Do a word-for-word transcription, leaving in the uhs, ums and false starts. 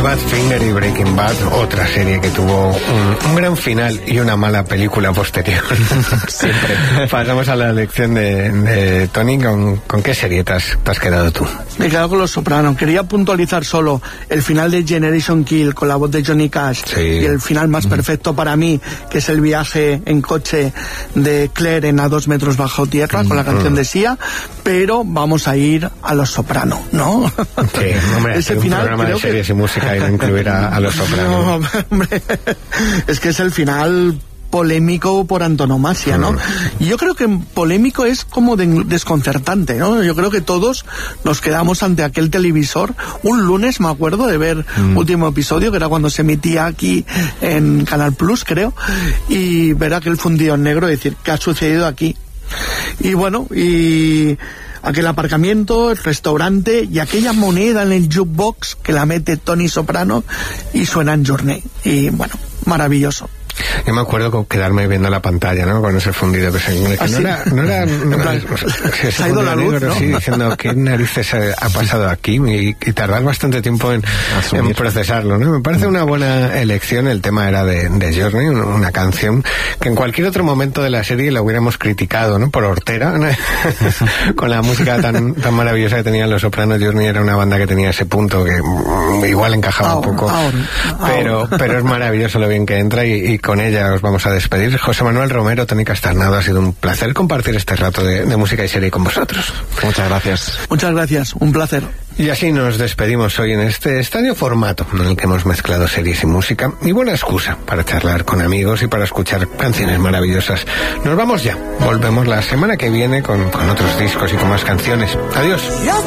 Badfinger y Breaking Bad, otra serie que tuvo un, un gran final y una mala película posterior. Siempre. Pasamos a la lección de, de Tony. ¿Con, ¿Con qué serie te has, te has quedado tú? Me he quedado con Los Soprano. Quería puntualizar solo el final de Generation Kill con la voz de Johnny Cash, sí. Y el final más perfecto para mí, que es el viaje en coche de Claire en A dos metros bajo tierra, con la canción de Sia. Pero vamos a ir a Los Soprano, ¿no? Sí, hombre, ese final, un programa de series que... y música y no incluir a, a Los Soprano. No, hombre, es que es el final polémico por antonomasia, ¿no? Y yo creo que polémico es como de, desconcertante, ¿no? Yo creo que todos nos quedamos ante aquel televisor un lunes, me acuerdo de ver mm. último episodio, que era cuando se emitía aquí en Canal Plus, creo, y ver aquel fundido en negro y decir, ¿qué ha sucedido aquí? Y bueno, y aquel aparcamiento, el restaurante y aquella moneda en el jukebox que la mete Tony Soprano y suena en Journey. Y bueno, maravilloso. Yo me acuerdo con quedarme viendo la pantalla, ¿no? Con ese fundido que se... ¿Ah, no, sí? era, no era... No era se ha ido la luz, negro, ¿no? Sí, diciendo qué narices ha pasado aquí y, y tardar bastante tiempo en, en procesarlo, ¿no? Me parece una buena elección. El tema era de, de Journey, una canción que en cualquier otro momento de la serie la hubiéramos criticado, ¿no? Por hortera, ¿no? Con la música tan, tan maravillosa que tenían Los Sopranos. Journey era una banda que tenía ese punto que igual encajaba ahora, un poco, ahora, ahora. pero pero es maravilloso lo bien que entra y, y con ella os vamos a despedir. José Manuel Romero, Tony Castarnado, ha sido un placer compartir este rato de, de música y serie con vosotros. Muchas gracias. Muchas gracias, un placer. Y así nos despedimos hoy en este extraño formato en el que hemos mezclado series y música, y buena excusa para charlar con amigos y para escuchar canciones maravillosas. Nos vamos ya, volvemos la semana que viene con, con otros discos y con más canciones. Adiós.